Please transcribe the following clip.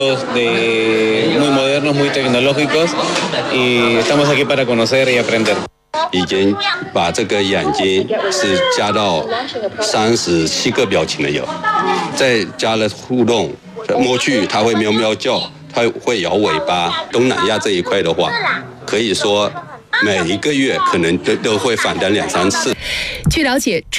muy modernos, muy tecnológicos, y estamos aquí para conocer y aprender。 已经把这个眼睛是加到37个表情了有，再加了互动，摸去它会喵喵叫，它会摇尾巴。东南亚这一块的话，可以说每一个月可能都会返单2-3次。 据了解。